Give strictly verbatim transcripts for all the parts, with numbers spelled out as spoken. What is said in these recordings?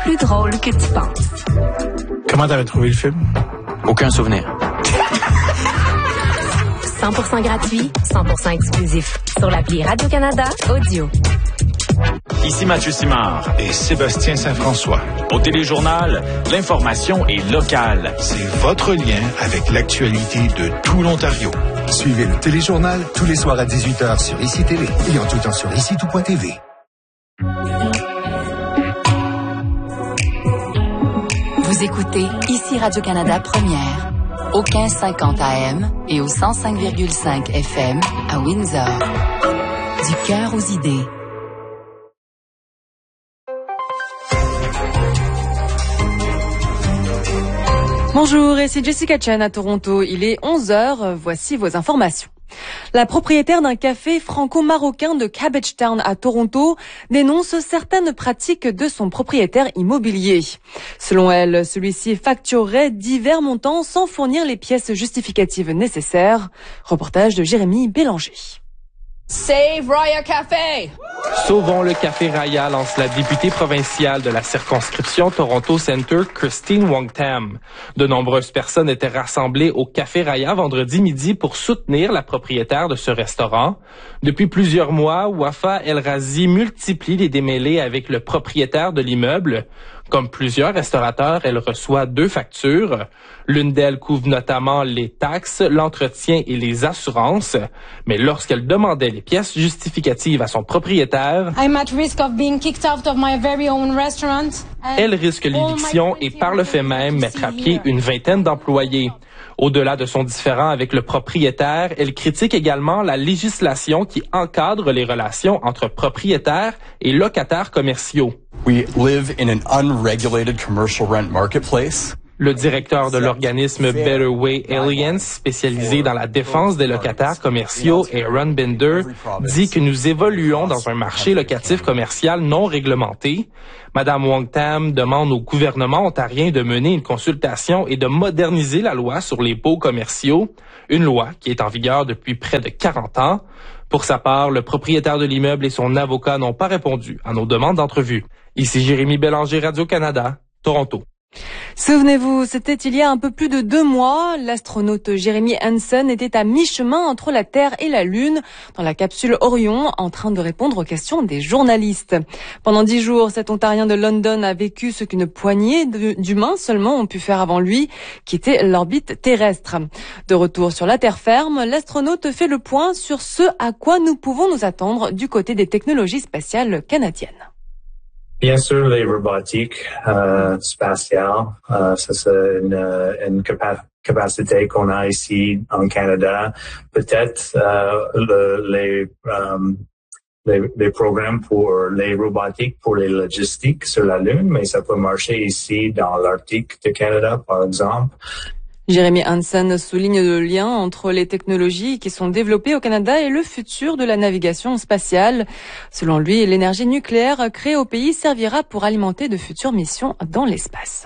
plus drôle que tu penses. Comment t'avais trouvé le film? Aucun souvenir. cent pour cent gratuit, cent pour cent exclusif. Sur l'appli Radio-Canada Audio. Ici Mathieu Simard Et Sébastien Saint-François. au Téléjournal. L'information est locale. C'est votre lien avec l'actualité de tout l'Ontario. Suivez le Téléjournal tous les soirs à dix-huit heures sur Ici Télé et en tout temps sur ici tout point t v. Vous écoutez Ici Radio-Canada Première, au quinze cinquante A M et au cent cinq virgule cinq F M à Windsor. Du cœur aux idées. Bonjour, ici Jessica Chen à Toronto. Il est onze heures, voici vos informations. La propriétaire d'un café franco-marocain de Cabbagetown à Toronto dénonce certaines pratiques de son propriétaire immobilier. Selon elle, celui-ci facturerait divers montants sans fournir les pièces justificatives nécessaires. Reportage de Jérémy Bélanger. Save Raya Café! Sauvons le Café Raya, lance la députée provinciale de la circonscription Toronto Centre, Christine Wong-Tam. De nombreuses personnes étaient rassemblées au Café Raya vendredi midi pour soutenir la propriétaire de ce restaurant. Depuis plusieurs mois, Wafa El Razi multiplie les démêlés avec le propriétaire de l'immeuble. Comme plusieurs restaurateurs, elle reçoit deux factures. L'une d'elles couvre notamment les taxes, l'entretien et les assurances. Mais lorsqu'elle demandait les pièces justificatives à son propriétaire, I'm at risk of being kicked out of my very own restaurant. elle risque l'éviction et par le fait même mettre à pied une vingtaine d'employés. Au-delà de son différend avec le propriétaire, elle critique également la législation qui encadre les relations entre propriétaires et locataires commerciaux. We live in an unregulated commercial rent marketplace. Le directeur de l'organisme Better Way Alliance, spécialisé dans la défense des locataires commerciaux, Aaron Binder, dit que nous évoluons dans un marché locatif commercial non réglementé. Madame Wong-Tam demande au gouvernement ontarien de mener une consultation et de moderniser la loi sur les baux commerciaux, une loi qui est en vigueur depuis près de quarante ans. Pour sa part, le propriétaire de l'immeuble et son avocat n'ont pas répondu à nos demandes d'entrevue. Ici Jérémy Bélanger, Radio-Canada, Toronto. Souvenez-vous, c'était il y a un peu plus de deux mois. L'astronaute Jeremy Hansen était à mi-chemin entre la Terre et la Lune, dans la capsule Orion, en train de répondre aux questions des journalistes. Pendant dix jours, cet Ontarien de London a vécu ce qu'une poignée d'humains seulement ont pu faire avant lui, quitter l'orbite terrestre. De retour sur la terre ferme, l'astronaute fait le point sur ce à quoi nous pouvons nous attendre du côté des technologies spatiales canadiennes. Bien sûr, les robotiques euh, spatiales, euh, ça c'est une, une capa- capacité qu'on a ici en Canada. Peut-être euh, le, les, euh, les les programmes pour les robotiques, pour les logistiques sur la Lune, mais ça peut marcher ici dans l'Arctique du Canada, par exemple. Jeremy Hansen souligne le lien entre les technologies qui sont développées au Canada et le futur de la navigation spatiale. Selon lui, l'énergie nucléaire créée au pays servira pour alimenter de futures missions dans l'espace.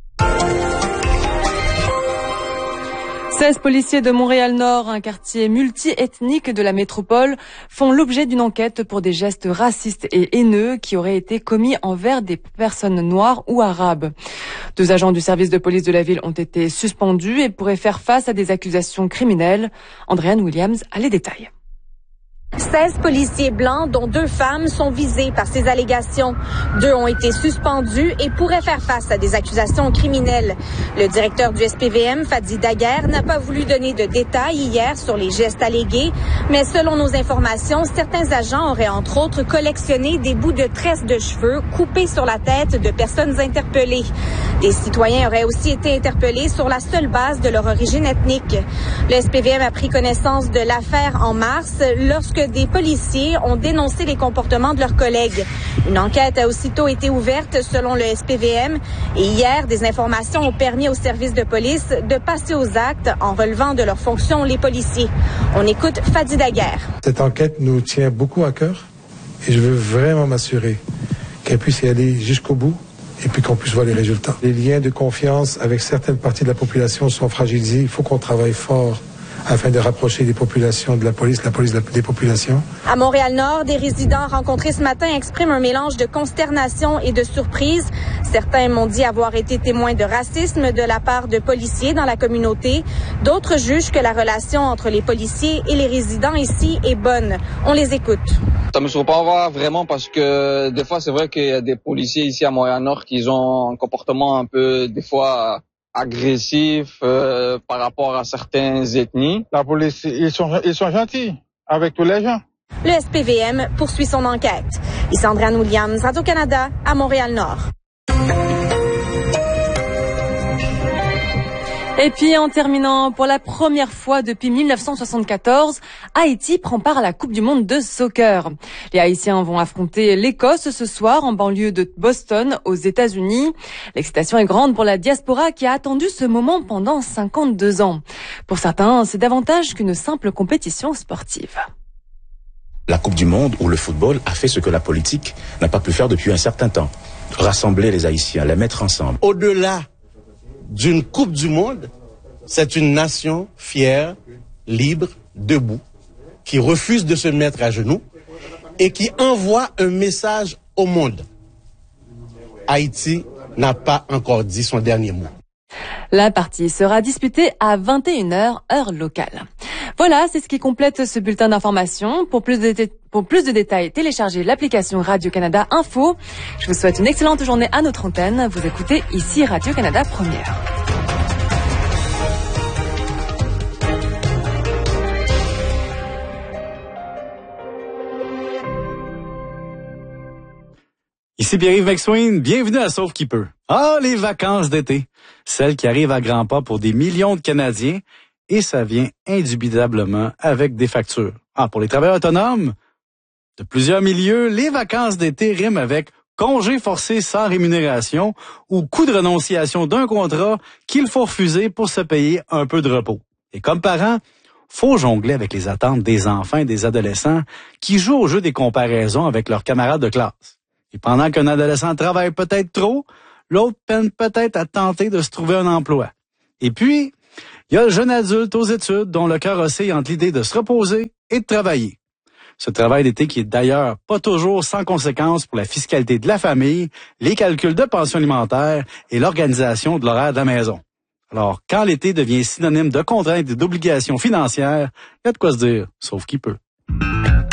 seize policiers de Montréal-Nord, un quartier multi-ethnique de la métropole, font l'objet d'une enquête pour des gestes racistes et haineux qui auraient été commis envers des personnes noires ou arabes. Deux agents du service de police de la ville ont été suspendus et pourraient faire face à des accusations criminelles. Andréane Williams a les détails. seize policiers blancs, dont deux femmes, sont visés par ces allégations. Deux ont été suspendus et pourraient faire face à des accusations criminelles. Le directeur du S P V M, Fadi Daguerre, n'a pas voulu donner de détails hier sur les gestes allégués, mais selon nos informations, certains agents auraient entre autres collectionné des bouts de tresses de cheveux coupés sur la tête de personnes interpellées. Des citoyens auraient aussi été interpellés sur la seule base de leur origine ethnique. Le S P V M a pris connaissance de l'affaire en mars lorsque des policiers ont dénoncé les comportements de leurs collègues. Une enquête a aussitôt été ouverte selon le S P V M et hier, des informations ont permis aux services de police de passer aux actes en relevant de leurs fonctions les policiers. On écoute Fadi Daguerre. Cette enquête nous tient beaucoup à cœur et je veux vraiment m'assurer qu'elle puisse y aller jusqu'au bout et puis qu'on puisse voir les résultats. Les liens de confiance avec certaines parties de la population sont fragilisés. Il faut qu'on travaille fort afin de rapprocher les populations de la police, la police des populations. À Montréal-Nord, des résidents rencontrés ce matin expriment un mélange de consternation et de surprise. Certains m'ont dit avoir été témoins de racisme de la part de policiers dans la communauté. D'autres jugent que la relation entre les policiers et les résidents ici est bonne. On les écoute. Ça me surprend pas vraiment parce que des fois, c'est vrai qu'il y a des policiers ici à Montréal-Nord qui ont un comportement un peu, des fois, agressif euh, par rapport à certaines ethnies. La police, ils sont, ils sont gentils avec tous les gens. Le S P V M poursuit son enquête. Ici Andréane Williams, Radio-Canada, à Montréal-Nord. Et puis, en terminant, pour la première fois depuis mille neuf cent soixante-quatorze, Haïti prend part à la Coupe du monde de soccer. Les Haïtiens vont affronter l'Écosse ce soir en banlieue de Boston, aux États-Unis. L'excitation est grande pour la diaspora qui a attendu ce moment pendant cinquante-deux ans. Pour certains, c'est davantage qu'une simple compétition sportive. La Coupe du monde ou le football a fait ce que la politique n'a pas pu faire depuis un certain temps. Rassembler les Haïtiens, les mettre ensemble. Au-delà d'une Coupe du monde, c'est une nation fière, libre, debout, qui refuse de se mettre à genoux et qui envoie un message au monde. Haïti n'a pas encore dit son dernier mot. La partie sera disputée à vingt et une heures, heure locale. Voilà, c'est ce qui complète ce bulletin d'information. Pour plus de, pour plus de détails, téléchargez l'application Radio-Canada Info. Je vous souhaite une excellente journée à notre antenne. Vous écoutez ici Radio-Canada Première. Ici Pierre-Yves McSween, bienvenue à Sauve qui peut. Ah, les vacances d'été, celles qui arrivent à grands pas pour des millions de Canadiens, et ça vient indubitablement avec des factures. Ah, pour les travailleurs autonomes, de plusieurs milieux, les vacances d'été riment avec congé forcé sans rémunération ou coût de renonciation d'un contrat qu'il faut refuser pour se payer un peu de repos. Et comme parents, faut jongler avec les attentes des enfants et des adolescents qui jouent au jeu des comparaisons avec leurs camarades de classe. Et pendant qu'un adolescent travaille peut-être trop, l'autre peine peut-être à tenter de se trouver un emploi. Et puis, il y a le jeune adulte aux études dont le cœur oscille entre l'idée de se reposer et de travailler. Ce travail d'été qui est d'ailleurs pas toujours sans conséquences pour la fiscalité de la famille, les calculs de pension alimentaire et l'organisation de l'horaire de la maison. Alors, quand l'été devient synonyme de contraintes et d'obligations financières, il y a de quoi se dire, sauf qui peut.